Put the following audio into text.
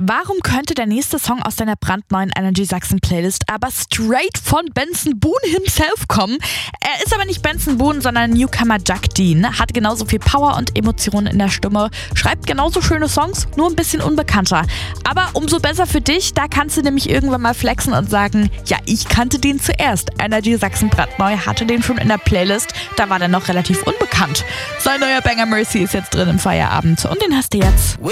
Warum könnte der nächste Song aus deiner brandneuen Energy Sachsen Playlist aber straight von Benson Boone himself kommen? Er ist aber nicht Benson Boone, sondern Newcomer Jack Dean. Hat genauso viel Power und Emotionen in der Stimme, schreibt genauso schöne Songs, nur ein bisschen unbekannter. Aber umso besser für dich, da kannst du nämlich irgendwann mal flexen und sagen, ja, ich kannte den zuerst. Energy Sachsen brandneu hatte den schon in der Playlist, da war der noch relativ unbekannt. Sein neuer Banger Mercy ist jetzt drin im Feierabend und den hast du jetzt.